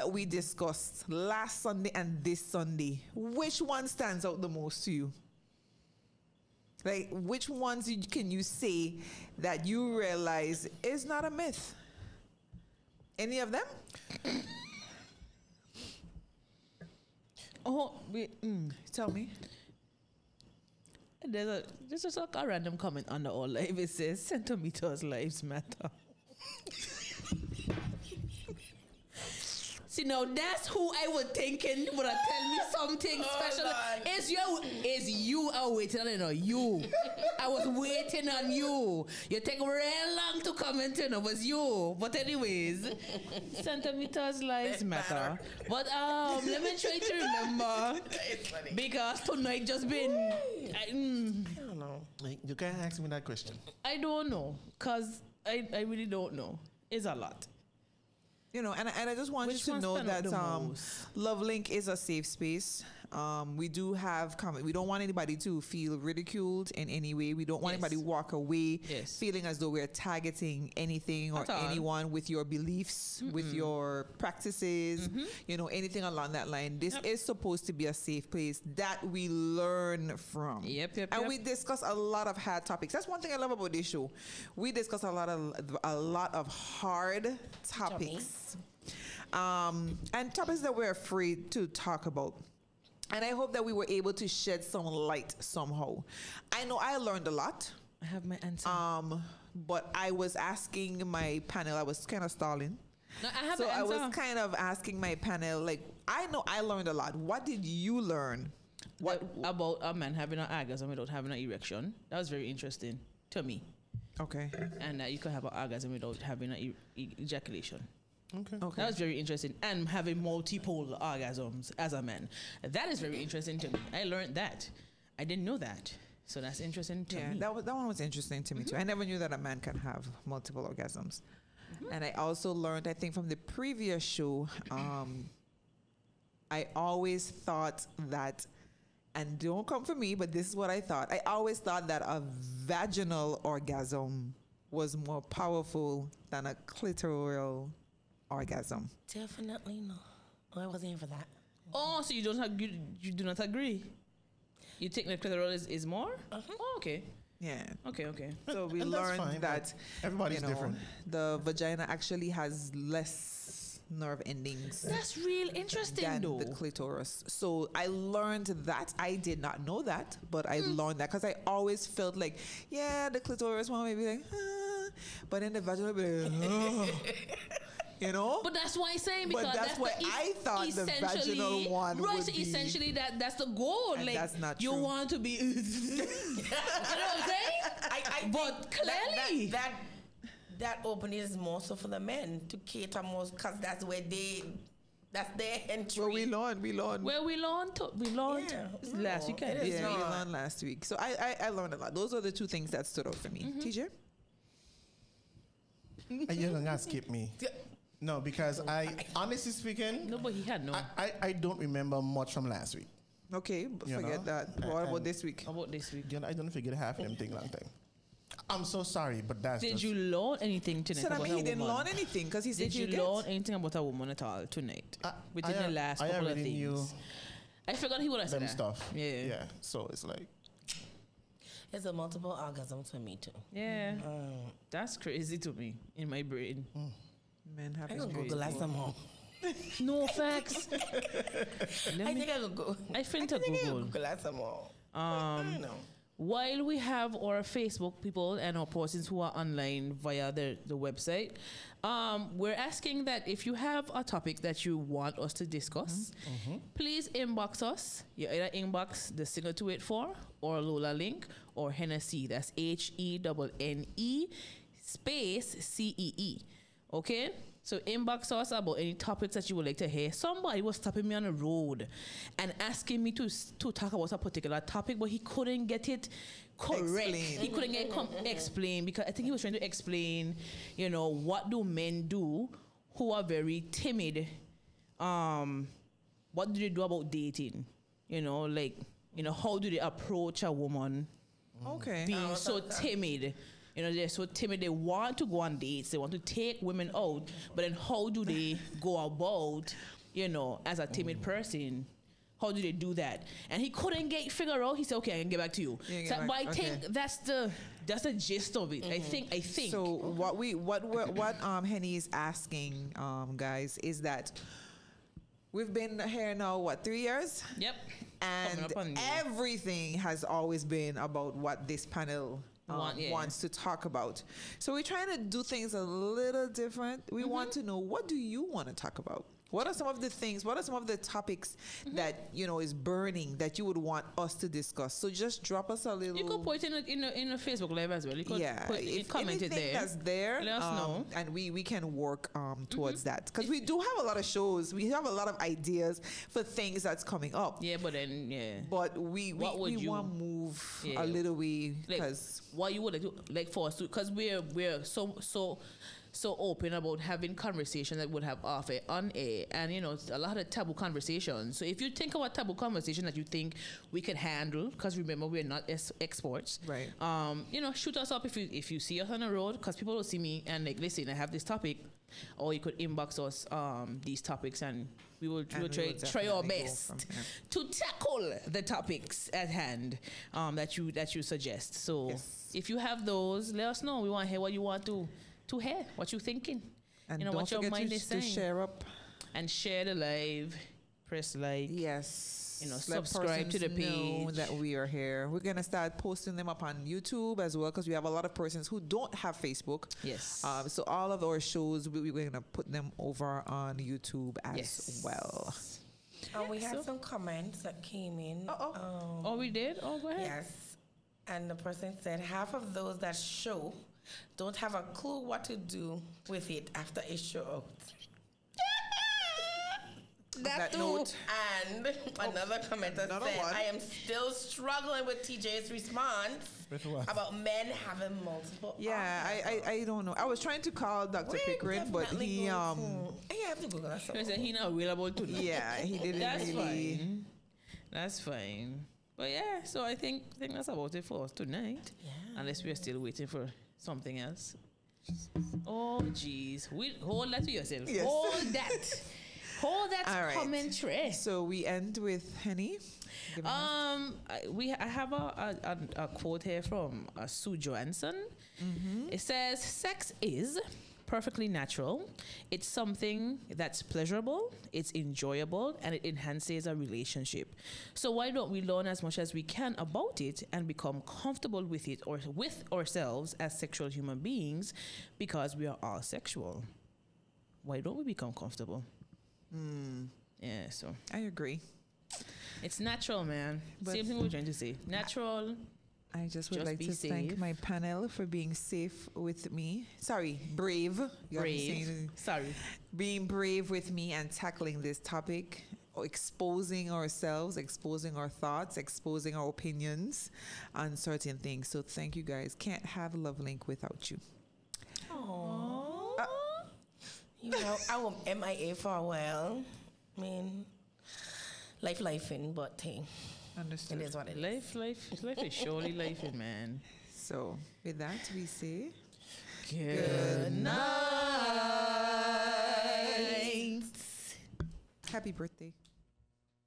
that we discussed last Sunday and this Sunday, which one stands out the most to you? Like, which ones can you say that you realize is not a myth? Any of them? Tell me. There's just like a random comment under all life. It says centimeters lives matter. See, now that's who I was thinking would have tell me something special. Is you are waiting on it, or you? I was waiting on you. You take real long to comment in. It was you. But anyways, centimeters lives matter. But let me try to remember because tonight just been. I don't know. You can't ask me that question. I don't know because I really don't know. It's a lot. You know, and I just want Which you to know one stand out that the most? Love Link is a safe space. We do have comment. We don't want anybody to feel ridiculed in any way. We don't want anybody to walk away feeling as though we're targeting anything or anyone with your beliefs, with your practices, you know, anything along that line. This is supposed to be a safe place that we learn from. And we discuss a lot of hard topics. That's one thing I love about this show. We discuss a lot of hard topics. And topics that we're afraid to talk about. And I hope that we were able to shed some light somehow. I know I learned a lot. I have my answer. But I was asking my panel, I was kind of stalling. No, I have so an answer. I was kind of asking my panel, like, I know I learned a lot. What did you learn? What about a man having an orgasm without having an erection? That was very interesting to me. Okay. And you can have an orgasm without having an ejaculation. Okay. That was very interesting. And having multiple orgasms as a man. That is very interesting to me. I learned that. I didn't know that. So that's interesting to me. That one was interesting to me too. I never knew that a man can have multiple orgasms. And I also learned, I think from the previous show, I always thought that, and don't come for me, but this is what I thought. I always thought that a vaginal orgasm was more powerful than a clitoral orgasm. Definitely no. I wasn't here for that. Oh, so you do not agree? You think the clitoral is more? Oh, okay. Yeah. Okay. So we And that's learned fine, that everybody's different. The vagina actually has less nerve endings. That's real interesting than though. the clitoris. So I learned that. I did not know that, but I learned that because I always felt like, the clitoris one may be like, but in the vaginal, be like, you know. But that's why I'm saying, because but that's what I thought the vaginal one right, would so be. essentially that's the goal. And like that's not you true. want to be you know what I'm saying? But clearly that opening is more so for the men to cater more, because that's where that's their entry. Well, we learned. Well, we learned last weekend. We learned last week. So I learned a lot. Those are the two things that stood out for me. TJ? You're going to skip me. No, because honestly speaking, No, but he had no. I don't remember much from last week. Okay, forget that. What about this week? How about this week? I don't forget half of them thing long time. I'm so sorry, but that's Did just... you learn anything tonight So about he a didn't woman? learn anything because he said Did you learn anything about a woman at all tonight? Within the last couple of already things. knew I forgot he would have said them that. stuff. Yeah. So it's like... It's a multiple orgasm to me too. Yeah. That's crazy to me in my brain. Men have I his can crazy. Google that somehow. No facts. I think I could go. I think to Google. Google that somehow. I don't know. While we have our Facebook people and our persons who are online via the website, we're asking that if you have a topic that you want us to discuss, please inbox us. You either inbox the Signal 284 or Lola Link or Hennessy. That's HENNE space CEE. Okay? So inbox us about any topics that you would like to hear. Somebody was stopping me on the road and asking me to talk about a particular topic, but he couldn't get it correct. Explain. He couldn't get explain because I think he was trying to explain, what do men do who are very timid? What do they do about dating? How do they approach a woman Okay. being so timid? You know, they're so timid. They want to go on dates. They want to take women out, but then how do they go about, you know, as a timid person? How do they do that? And he couldn't figure out. He said, "Okay, I can get back to you." So, but I think that's the gist of it. I think. So what Henny is asking, guys, is that we've been here now 3 years? Yep. And everything has always been about what this panel wants to talk about. So we're trying to do things a little different. We want to know, what do you want to talk about? What are some of the things, what are some of the topics that, you know, is burning that you would want us to discuss? So just drop us a little... You could put it in a Facebook Live as well. You could comment it there. That's there, let us know. And we can work towards that. Because we do have a lot of shows. We have a lot of ideas for things that's coming up. Yeah, but then, But we want to move a little way, because... Like, what you would do, like for us, because we're so open about having conversations that would have off air, on air, and you know, a lot of taboo conversations. So if you think about taboo conversation that you think we can handle, because remember, we're not experts, right? You know, shoot us up if you see us on the road, because people will see me and like, listen, I have this topic, or you could inbox us these topics, and we will try our best to tackle the topics at hand that you suggest. So if you have those, let us know. We want to hear what you want to hear, what you're thinking, and you know, what your mind is saying. To share up and share the live, press like, yes, you know, subscribe to the page. Know that we are here. We're gonna start posting them up on YouTube as well, because we have a lot of persons who don't have Facebook. Yes. So all of our shows, we're gonna put them over on YouTube as well. We had some comments that came in. Oh, we did? Oh, go ahead. Yes. And the person said half of those that show don't have a clue what to do with it after it show out. That note. And another commenter said, I am still struggling with TJ's response about men having multiple offers. I don't know. I was trying to call Dr. Pickering, but he I have to Google that. He said he's not available tonight. Yeah, he didn't really. That's fine. But yeah, so I think that's about it for us tonight. Yeah. Unless we're still waiting for something else. Oh, jeez. Hold that to yourself. Yes. Hold that commentary. So we end with Henny. I have a quote here from Sue Johansson. It says, "Sex is perfectly natural. It's something that's pleasurable, it's enjoyable, and it enhances a relationship. So why don't we learn as much as we can about it and become comfortable with it, or with ourselves as sexual human beings, because we are all sexual? Why don't we become comfortable?" Yeah, so I agree. It's natural, man. But same thing we're trying to say. Natural. I just would like to thank my panel for being safe with me. Sorry, brave. Being brave with me and tackling this topic, exposing ourselves, exposing our thoughts, exposing our opinions on certain things. So thank you guys. Can't have Love Link without you. Aww. You know, I was MIA for a while. I mean, life-in, but hey. Understood. It is what it is. Life is surely life-in, man. So, with that, we say... Good night. Happy birthday.